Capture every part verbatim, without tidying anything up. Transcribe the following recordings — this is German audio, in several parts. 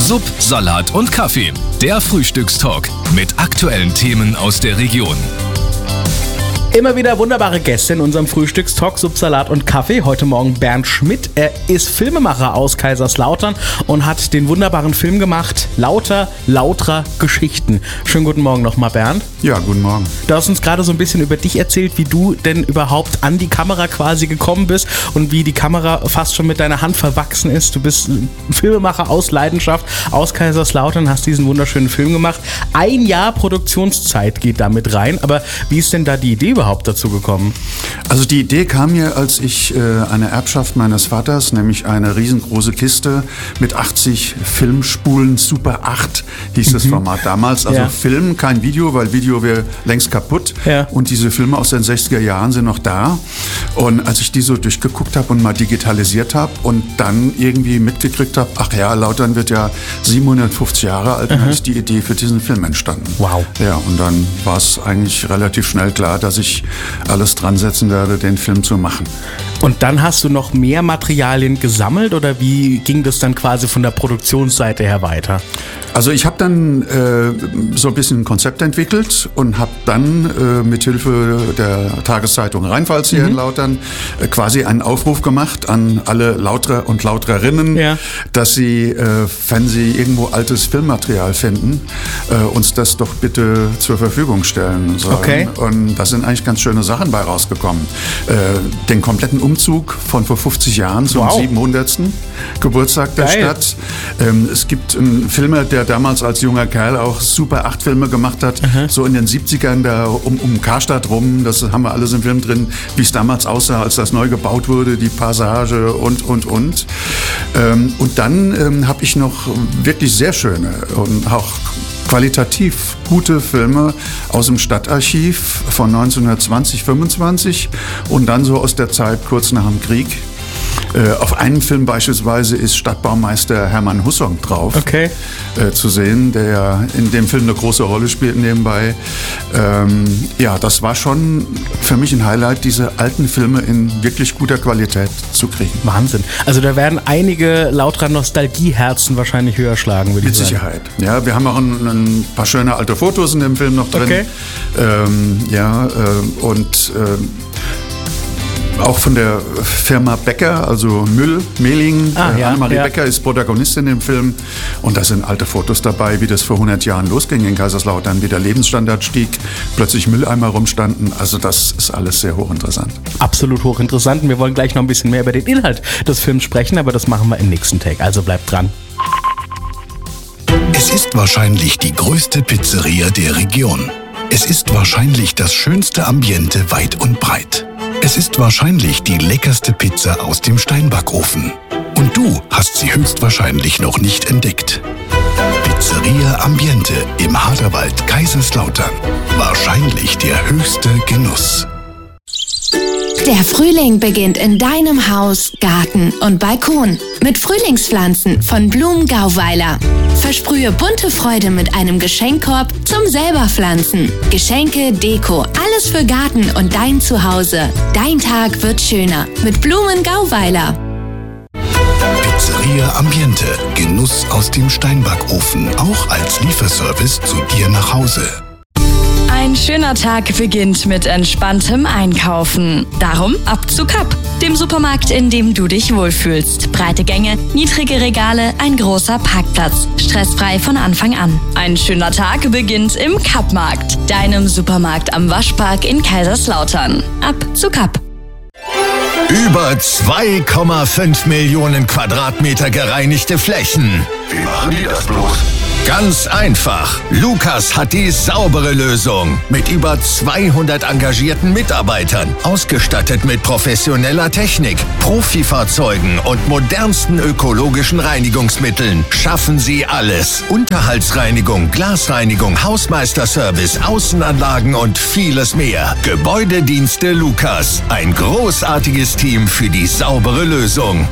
Sub, Salat und Kaffee. Der Frühstückstalk mit aktuellen Themen aus der Region. Immer wieder wunderbare Gäste in unserem Frühstückstalk, Sub, Salat und Kaffee. Heute Morgen Bernd Schmidt. Er ist Filmemacher aus Kaiserslautern und hat den wunderbaren Film gemacht, Lauter, Lauterer Geschichten. Schönen guten Morgen nochmal, Bernd. Ja, guten Morgen. Du hast uns gerade so ein bisschen über dich erzählt, wie du denn überhaupt an die Kamera quasi gekommen bist und wie die Kamera fast schon mit deiner Hand verwachsen ist. Du bist ein Filmemacher aus Leidenschaft, aus Kaiserslautern, hast diesen wunderschönen Film gemacht. Ein Jahr Produktionszeit geht damit rein, aber wie ist denn da die Idee überhaupt dazu gekommen? Also die Idee kam mir, als ich äh, eine Erbschaft meines Vaters, nämlich eine riesengroße Kiste mit achtzig Filmspulen, Super acht hieß das Format damals. Also ja. Film, kein Video, weil Video wäre längst kaputt. Ja. Und diese Filme aus den sechziger Jahren sind noch da. Und als ich die so durchgeguckt habe und mal digitalisiert habe und dann irgendwie mitgekriegt habe, ach ja, Lautern wird ja siebenhundertfünfzig Jahre alt, dann ist die Idee für diesen Film entstanden. Wow. Ja, und dann war es eigentlich relativ schnell klar, dass ich alles dran setzen werde, den Film zu machen. Und dann hast du noch mehr Materialien gesammelt oder wie ging das dann quasi von der Produktionsseite her weiter? Also ich habe dann äh, so ein bisschen ein Konzept entwickelt und habe dann äh, mit Hilfe der Tageszeitung Rheinpfalz hier mhm. in Lautern äh, quasi einen Aufruf gemacht an alle Lauterer und Lautererinnen, ja. dass sie, äh, wenn sie irgendwo altes Filmmaterial finden, äh, uns das doch bitte zur Verfügung stellen sollen. Okay. Und da sind eigentlich ganz schöne Sachen bei rausgekommen. Äh, den kompletten Umzug von vor fünfzig Jahren zum wow. siebenhundertsten Geburtstag der Geil. Stadt. Ähm, es gibt einen Filmer, der damals als junger Kerl auch Super acht Filme gemacht hat, mhm. so in den siebzigern da um, um Karstadt rum, das haben wir alles im Film drin, wie es damals aussah, als das neu gebaut wurde, die Passage und, und, und. Ähm, und dann ähm, habe ich noch wirklich sehr schöne und auch qualitativ gute Filme aus dem Stadtarchiv von neunzehnhundertzwanzig, fünfundzwanzig und dann so aus der Zeit kurz nach dem Krieg. Äh, auf einem Film beispielsweise ist Stadtbaumeister Hermann Hussong drauf okay. äh, zu sehen, der ja in dem Film eine große Rolle spielt nebenbei. Ähm, ja, das war schon für mich ein Highlight, diese alten Filme in wirklich guter Qualität zu kriegen. Wahnsinn. Also da werden einige Lauterer Nostalgieherzen wahrscheinlich höher schlagen, würde ich sagen. Mit Sicherheit. Ja, wir haben auch ein, ein paar schöne alte Fotos in dem Film noch drin. Okay. Ähm, ja, äh, und äh, auch von der Firma Becker, also Müll, Mehling. Ah, ja, Annemarie ja. Becker ist Protagonistin im Film. Und da sind alte Fotos dabei, wie das vor hundert Jahren losging in Kaiserslautern, wie der Lebensstandard stieg, plötzlich Mülleimer rumstanden. Also das ist alles sehr hochinteressant. Absolut hochinteressant. Und wir wollen gleich noch ein bisschen mehr über den Inhalt des Films sprechen, aber das machen wir im nächsten Take. Also bleibt dran. Es ist wahrscheinlich die größte Pizzeria der Region. Es ist wahrscheinlich das schönste Ambiente weit und breit. Es ist wahrscheinlich die leckerste Pizza aus dem Steinbackofen. Und du hast sie höchstwahrscheinlich noch nicht entdeckt. Pizzeria Ambiente im Haderwald, Kaiserslautern. Wahrscheinlich der höchste Genuss. Der Frühling beginnt in deinem Haus, Garten und Balkon mit Frühlingspflanzen von Blumen Gauweiler. Versprühe bunte Freude mit einem Geschenkkorb zum selberpflanzen. Geschenke, Deko, alles für Garten und dein Zuhause. Dein Tag wird schöner mit Blumen Gauweiler. Pizzeria Ambiente. Genuss aus dem Steinbackofen. Auch als Lieferservice zu dir nach Hause. Ein schöner Tag beginnt mit entspanntem Einkaufen. Darum ab zu Kapp, dem Supermarkt, in dem du dich wohlfühlst. Breite Gänge, niedrige Regale, ein großer Parkplatz. Stressfrei von Anfang an. Ein schöner Tag beginnt im Kappmarkt, deinem Supermarkt am Waschpark in Kaiserslautern. Ab zu Kapp. Über zwei Komma fünf Millionen Quadratmeter gereinigte Flächen. Wie machen die das bloß? Ganz einfach. Lukas hat die saubere Lösung. Mit über zweihundert engagierten Mitarbeitern. Ausgestattet mit professioneller Technik, Profifahrzeugen und modernsten ökologischen Reinigungsmitteln. Schaffen Sie alles. Unterhaltsreinigung, Glasreinigung, Hausmeisterservice, Außenanlagen und vieles mehr. Gebäudedienste Lukas. Ein großartiges Team für die saubere Lösung.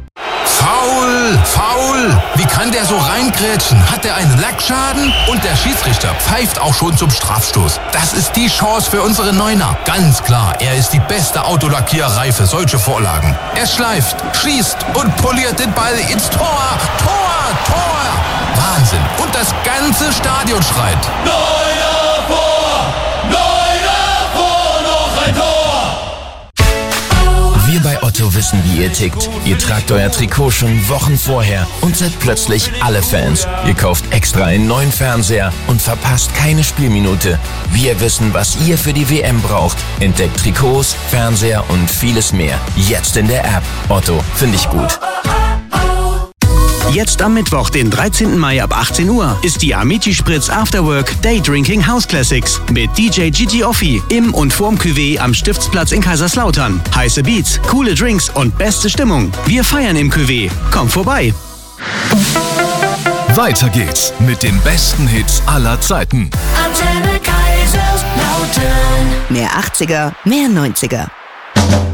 Foul! Foul! Wie kann der so reingrätschen? Hat er einen Lackschaden? Und der Schiedsrichter pfeift auch schon zum Strafstoß. Das ist die Chance für unsere Neuner. Ganz klar, er ist die beste Autolackiererei für solche Vorlagen. Er schleift, schießt und poliert den Ball ins Tor. Tor! Tor! das ganze Stadion schreit. Neuner vor! Neuner vor! Noch ein Tor! Wir bei Otto wissen, wie ihr tickt. Ihr tragt euer Trikot schon Wochen vorher und seid plötzlich alle Fans. Ihr kauft extra einen neuen Fernseher und verpasst keine Spielminute. Wir wissen, was ihr für die W M braucht. Entdeckt Trikots, Fernseher und vieles mehr. Jetzt in der App. Otto, finde ich gut. Jetzt am Mittwoch, den dreizehnten Mai ab achtzehn Uhr, ist die Amici Spritz Afterwork Day Drinking House Classics mit D J Gigi Offi im und vorm Cuvée am Stiftsplatz in Kaiserslautern. Heiße Beats, coole Drinks und beste Stimmung. Wir feiern im Cuvée. Kommt vorbei. Weiter geht's mit den besten Hits aller Zeiten. Antenne Kaiserslautern. Mehr achtziger, mehr neunziger.